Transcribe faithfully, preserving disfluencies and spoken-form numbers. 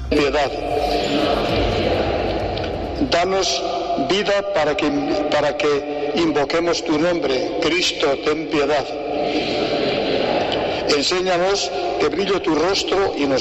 piedad. Danos vida para que, para que invoquemos tu nombre. Cristo, ten piedad. Enséñanos que brille tu rostro y nos